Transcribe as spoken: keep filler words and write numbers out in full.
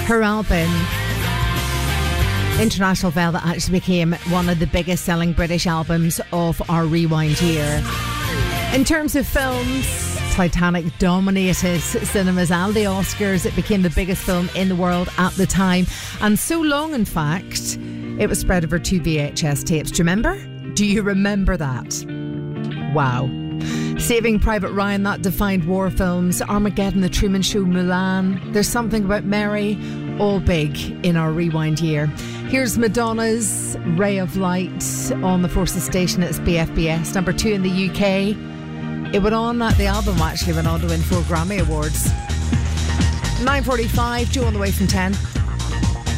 Her album International Velvet actually became one of the biggest selling British albums of our rewind year. In terms of films, Titanic dominated cinemas and the Oscars. It became the biggest film in the world at the time, and so long in fact it was spread over two V H S tapes. Do you remember? Do you remember that? Wow. Saving Private Ryan, that defined war films. Armageddon, The Truman Show, Mulan, There's Something About Mary, all big in our rewind year. Here's Madonna's Ray of Light on the Forces station. It's B F B S, number two in the U K. It went on, uh, the album actually went on to win four Grammy Awards. nine forty-five, Joe on the way from ten.